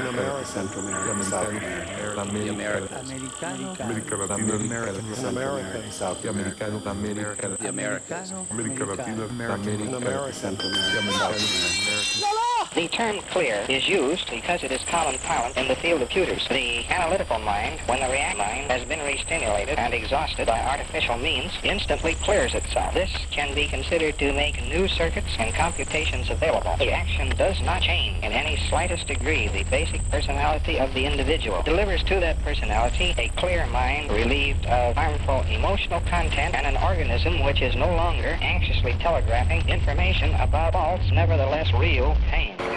America, Central America, South America, America Latina, America, Central America, South America, The Americas. America Latina, America, Central America, South America. The term clear is used because it is common parlance in the field of computers. The analytical mind, when the react mind has been re-stimulated and exhausted by artificial means, instantly clears itself. This can be considered to make new circuits and computations available. The action does not change in any slightest degree the basic personality of the individual. It delivers to that personality a clear mind relieved of harmful emotional content and an organism which is no longer anxiously telegraphing information about false, nevertheless real pain.